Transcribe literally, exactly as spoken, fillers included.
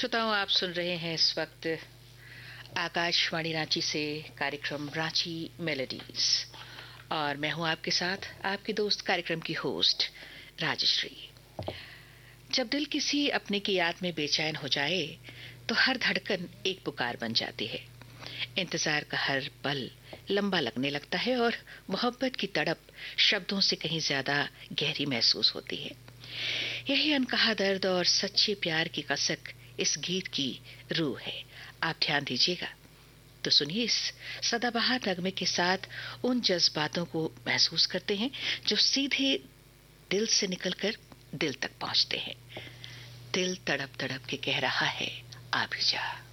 श्रोताओं, आप सुन रहे हैं इस वक्त आकाशवाणी रांची से कार्यक्रम रांची मेलोडीज और मैं हूं आपके साथ आपकी दोस्त कार्यक्रम की होस्ट राजश्री। जब दिल किसी अपने की याद में बेचैन हो जाए तो हर धड़कन एक पुकार बन जाती है। इंतजार का हर पल लंबा लगने लगता है और मोहब्बत की तड़प शब्दों से कहीं ज्यादा गहरी महसूस होती है। यही अनकहा दर्द और सच्चे प्यार की कसक इस गीत की रूह है। आप ध्यान दीजिएगा तो सुनिए, इस सदाबहार नगमे के साथ उन जज्बातों को महसूस करते हैं जो सीधे दिल से निकलकर दिल तक पहुंचते हैं। दिल तड़प तड़प के कह रहा है, आ भी जा।